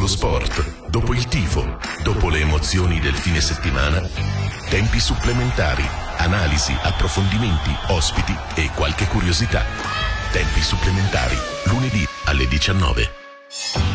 lo sport, dopo il tifo, dopo le emozioni del fine settimana, tempi supplementari, analisi, approfondimenti, ospiti e qualche curiosità. Tempi supplementari, lunedì alle 19.